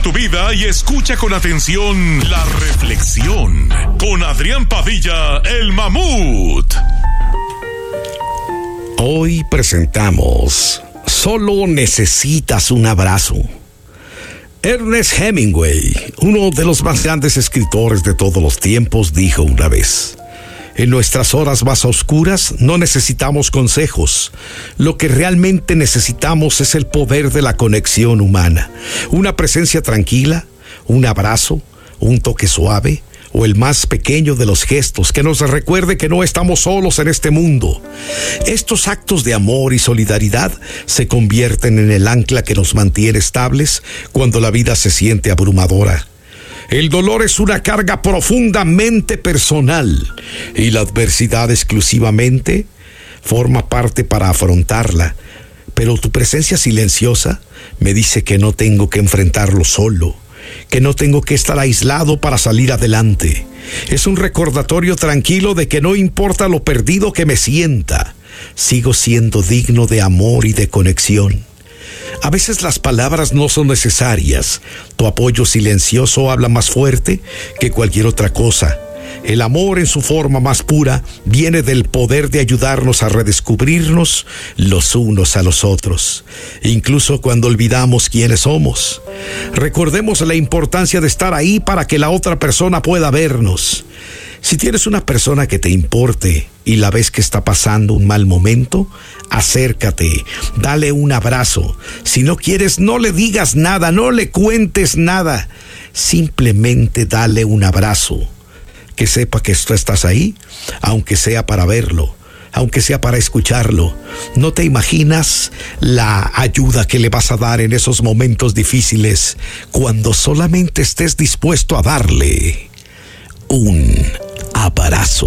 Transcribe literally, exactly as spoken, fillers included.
tu vida y escucha con atención la reflexión con Adrián Padilla, el Mamut. Hoy presentamos Solo necesitas un abrazo. Ernest Hemingway, uno de los más grandes escritores de todos los tiempos, dijo una vez: en nuestras horas más oscuras no necesitamos consejos. Lo que realmente necesitamos es el poder de la conexión humana. Una presencia tranquila, un abrazo, un toque suave o el más pequeño de los gestos que nos recuerde que no estamos solos en este mundo. Estos actos de amor y solidaridad se convierten en el ancla que nos mantiene estables cuando la vida se siente abrumadora. El dolor es una carga profundamente personal y la adversidad exclusivamente forma parte para afrontarla. Pero tu presencia silenciosa me dice que no tengo que enfrentarlo solo, que no tengo que estar aislado para salir adelante. Es un recordatorio tranquilo de que no importa lo perdido que me sienta, sigo siendo digno de amor y de conexión. A veces las palabras no son necesarias. Tu apoyo silencioso habla más fuerte que cualquier otra cosa. El amor en su forma más pura viene del poder de ayudarnos a redescubrirnos los unos a los otros, incluso cuando olvidamos quiénes somos. Recordemos la importancia de estar ahí para que la otra persona pueda vernos. Si tienes una persona que te importe y la ves que está pasando un mal momento, acércate, dale un abrazo. Si no quieres, no le digas nada, no le cuentes nada. Simplemente dale un abrazo. Que sepa que tú estás ahí, aunque sea para verlo, aunque sea para escucharlo. No te imaginas la ayuda que le vas a dar en esos momentos difíciles cuando solamente estés dispuesto a darle.